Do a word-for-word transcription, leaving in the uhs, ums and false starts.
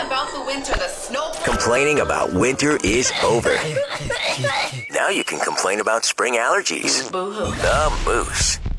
about the winter, the snow. Complaining about winter is over. Now you can complain about spring allergies. Boo-hoo. The Moose.